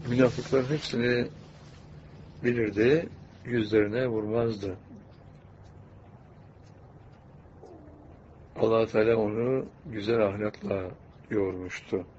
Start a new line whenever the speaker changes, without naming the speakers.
Münafıkların hepsini bilirdi, yüzlerine vurmazdı. Allah Teala onu güzel ahlakla yoğurmuştu.